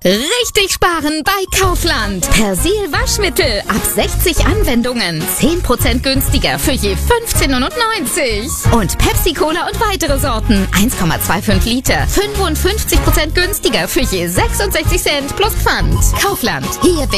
Richtig sparen bei Kaufland. Persil Waschmittel ab 60 Anwendungen. 10% günstiger für je 15,99 €. Und Pepsi Cola und weitere Sorten. 1,25 Liter. 55% günstiger für je 66 Cent plus Pfand. Kaufland. Hier